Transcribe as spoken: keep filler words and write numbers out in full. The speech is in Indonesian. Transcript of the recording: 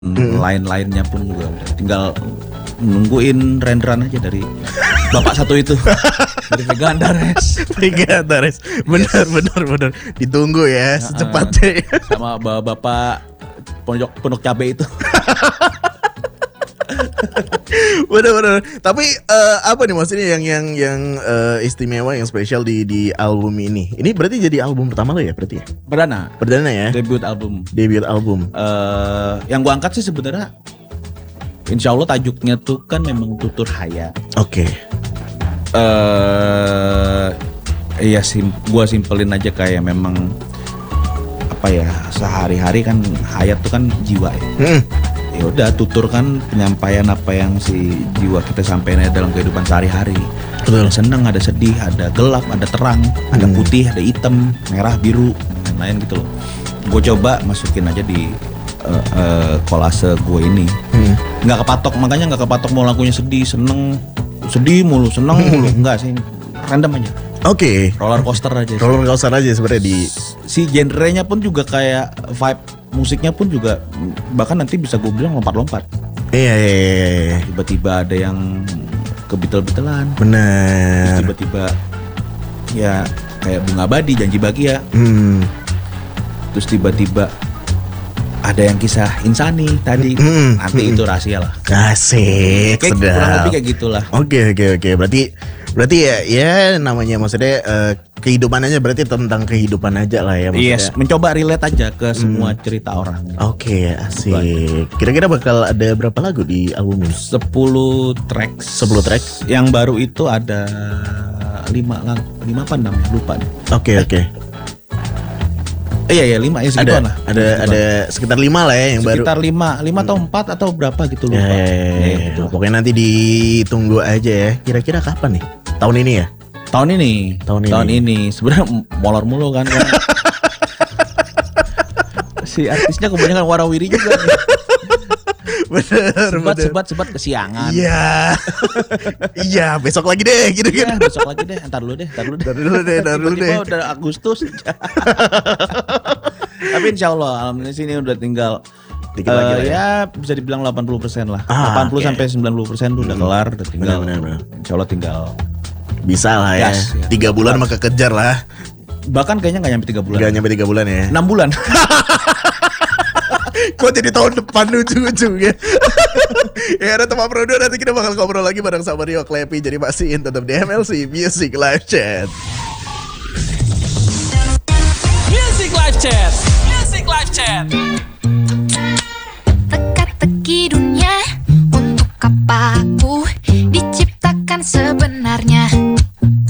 Hmm. Lain-lainnya pun juga udah tinggal nungguin renderan aja dari bapak satu itu. Dari Vega Antares. Vega Antares. Benar, yes. benar, benar. Ditunggu ya secepatnya. Sama bapak pondok pondok cabe itu. Benar-benar. Tapi uh, apa nih maksudnya yang yang yang uh, istimewa, yang spesial di di album ini? Ini berarti jadi album pertama lo ya berarti ya? Perdana. Perdana ya? Debut album. Debut album. Uh, yang gua angkat sih sebenarnya, insya Allah tajuknya tuh kan memang Tutur Hayat. Oke. Okay. Uh, iya sim, gua simpelin aja kayak memang apa ya, sehari-hari kan hayat tuh kan jiwa ya. Hmm. Ya udah, tutur kan penyampaian apa yang si jiwa kita sampaikan dalam kehidupan sehari-hari. Ada senang, ada sedih, ada gelap, ada terang, hmm. ada putih, ada hitam, merah, biru, dan lain gitu loh. Gue coba masukin aja di uh, uh, kolase gue ini. Hmm. Nggak kepatok, makanya nggak kepatok mau lagunya sedih, seneng, sedih mulu, seneng mulu, enggak sih, random aja. Oke. Okay. Roller coaster aja. Sih. Roller coaster aja sebenarnya di. Si genrenya pun juga kayak vibe musiknya pun juga bahkan nanti bisa gue bilang lompat-lompat. Iya, iya, iya. Tiba-tiba ada yang kebitel-bitelan. Benar. Terus tiba-tiba ya kayak Bunga Abadi, Janji Bahagia. Hmm. Terus tiba-tiba ada yang kisah insani tadi. Hmm. Nanti hmm. itu rahasia lah. Asik. Kayak sedap. Kurang lebih kayak gitulah. Oke, oke, oke. Berarti Berarti ya, ya namanya maksudnya uh, kehidupan aja, berarti tentang kehidupan aja lah ya maksudnya. Yes, mencoba relate aja ke semua hmm. cerita orang. Oke, okay, asik. Kira-kira bakal ada berapa lagu di album ini? sepuluh tracks. sepuluh tracks. Yang baru itu ada lima lagu, lima apa enam, lupa nih. Oke, okay, oke. Okay. Iya ya lima ya segituan lah. Ada segituan. Ada sekitar lima lah ya yang sekitar baru. Sekitar lima, lima atau empat atau berapa gitu lupa. Ya, ya, ya, ya, gitu. Pokoknya nanti ditunggu aja ya. Kira-kira kapan nih? Tahun ini ya? Tahun ini. Tahun ini. Tahun ini. Sebenarnya molor mulu kan. kan. Si artisnya kebanyakan warawiri juga nih. Bener, sebat, bener. sebat, sebat kesiangan. Iya. Iya, besok lagi deh gitu ya, kan. Besok lagi deh, entar dulu deh, entar dulu deh. Entar dulu deh, entar dulu deh. Tiba-tiba udah Agustus. Tapi insya Allah, alhamdulillah sini udah tinggal dikit uh, lagi lah ya. Ya bisa dibilang delapan puluh persen lah. Ah, delapan puluh okay. sampai sembilan puluh persen udah hmm. kelar, udah tinggal. Bener, bener, bener. Insya Allah tinggal bisa lah ya. Yes, ya. Tiga bulan maka kejar lah. Bahkan kayaknya nggak nyampe tiga bulan. Nggak nyampe tiga bulan ya. Enam bulan. Kok jadi tahun depan ujung-ujungnya. Ya ada teman produser, nanti kita bakal ngobrol lagi bareng sama Rio Klepi. Jadi pastiin tetap di M L C Music Live Chat. Music Live Chat. Music Live Chat. Teka-teki dunia, untuk apa aku diciptakan sebenarnya?